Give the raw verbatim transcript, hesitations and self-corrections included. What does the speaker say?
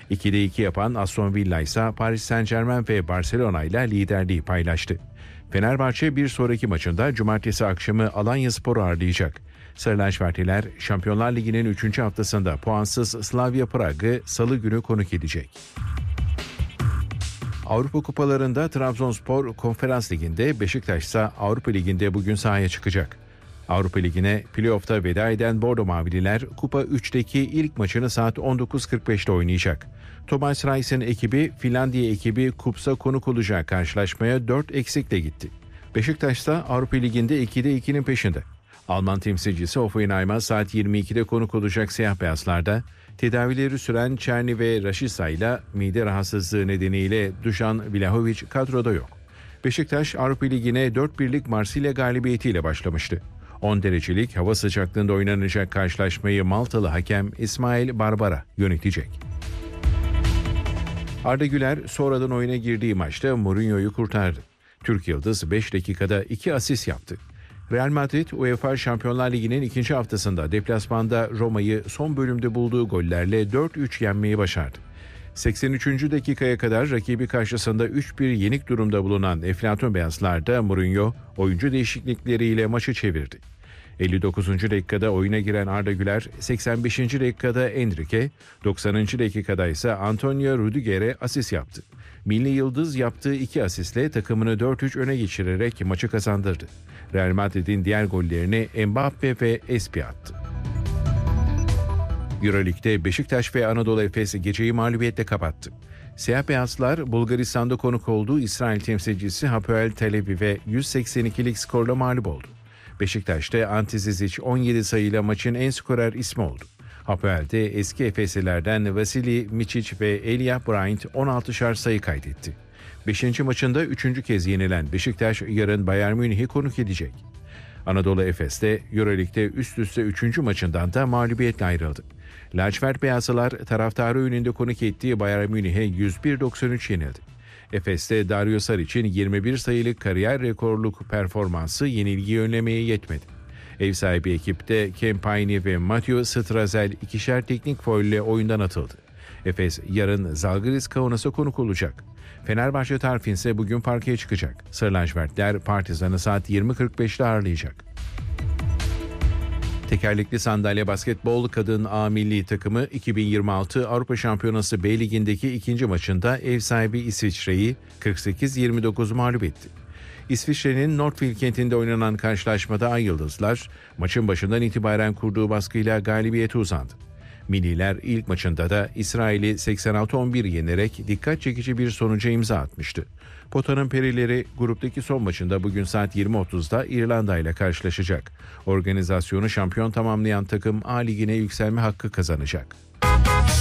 ikide iki yapan Aston Villa ise Paris Saint-Germain ve Barcelona ile liderliği paylaştı. Fenerbahçe bir sonraki maçında cumartesi akşamı Alanyaspor'u ağırlayacak. Sarı lacivertliler Şampiyonlar Ligi'nin üçüncü haftasında puansız Slavia Prag'ı salı günü konuk edecek. Avrupa Kupalarında Trabzonspor Konferans Ligi'nde, Beşiktaş ise Avrupa Ligi'nde bugün sahaya çıkacak. Avrupa Ligi'ne playoff'ta veda eden Bordo Mavililer Kupa üçteki ilk maçını saat on dokuz kırk beşte oynayacak. Thomas Reis'in ekibi Finlandiya ekibi Kups'a konuk olacağı karşılaşmaya dört eksikle gitti. Beşiktaş ise Avrupa Ligi'nde ikide ikinin peşinde. Alman temsilcisi Hoffenheim'a saat yirmi ikide konuk olacak siyah beyazlarda tedavileri süren Çerni ve Rashica ile mide rahatsızlığı nedeniyle Dušan Vlahović kadroda yok. Beşiktaş Avrupa Ligi'ne dört birlik Marsilya galibiyetiyle başlamıştı. on derecelik hava sıcaklığında oynanacak karşılaşmayı Maltalı hakem İsmail Barbara yönetecek. Arda Güler sonradan oyuna girdiği maçta Mourinho'yu kurtardı. Türk Yıldız beş dakikada iki asist yaptı. Real Madrid UEFA Şampiyonlar Ligi'nin ikinci haftasında deplasmanda Roma'yı son bölümde bulduğu gollerle dört üç yenmeyi başardı. seksen üçüncü dakikaya kadar rakibi karşısında üç bir yenik durumda bulunan Eflatun Beyazlar'da Mourinho oyuncu değişiklikleriyle maçı çevirdi. elli dokuzuncu dakikada oyuna giren Arda Güler, seksen beşinci dakikada Enrique, doksanıncı dakikada ise Antonio Rüdiger'e asist yaptı. Milli Yıldız yaptığı iki asistle takımını dört üç öne geçirerek maçı kazandırdı. Real Madrid'in diğer gollerini Mbappe ve Espi attı. Euroleague'de Beşiktaş ve Anadolu Efes geceyi mağlubiyetle kapattı. Siyah beyazlar Bulgaristan'da konuk olduğu İsrail temsilcisi Hapoel Tel Aviv'e yüz seksen ikilik skorla mağlup oldu. Beşiktaş'ta Ante Zizic on yedi sayıyla maçın en skorer ismi oldu. Hapoel'de eski Efeslilerden Vasili Mičić ve Elia Bryant on altışar sayı kaydetti. beşinci maçında üçüncü kez yenilen Beşiktaş yarın Bayern Münih'i konuk edecek. Anadolu Efes'te Euroleague'de üst üste üçüncü maçından da mağlubiyetle ayrıldı. Lacivert Beyazlılar taraftarı önünde konuk ettiği Bayern Münih'e yüz bir doksan üç yenildi. Efes'te Dario Saric'in yirmi bir sayılık kariyer rekorluk performansı yenilgiyi önlemeye yetmedi. Ev sahibi ekipte Kempany ve Matteo Strazel ikişer teknik faul ile oyundan atıldı. Efes yarın Zalgiris Kaunas'a konuk olacak. Fenerbahçe Tarfin ise bugün parkeye çıkacak. Sarı lacivertler Partizan'ı saat yirmi kırk beşte ağırlayacak. Tekerlekli sandalye basketbol kadın A milli takımı iki bin yirmi altı Avrupa Şampiyonası B Ligi'ndeki ikinci maçında ev sahibi İsviçre'yi kırk sekiz yirmi dokuz mağlup etti. İsviçre'nin Nordfield kentinde oynanan karşılaşmada Ay Yıldızlar maçın başından itibaren kurduğu baskıyla galibiyete uzandı. Milliler ilk maçında da İsrail'i seksen altı on bir yenerek dikkat çekici bir sonuca imza atmıştı. Potanın perileri gruptaki son maçında bugün saat yirmi otuzda İrlanda ile karşılaşacak. Organizasyonu şampiyon tamamlayan takım A Ligi'ne yükselme hakkı kazanacak.